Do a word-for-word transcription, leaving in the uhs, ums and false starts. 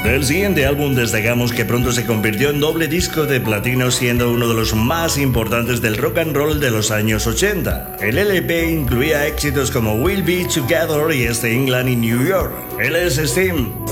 Del siguiente álbum destacamos que pronto se convirtió en doble disco de platino, siendo uno de los más importantes del rock and roll de los años ochenta. El L P incluía éxitos como We'll Be Together y Este England y New York. Él es Sting.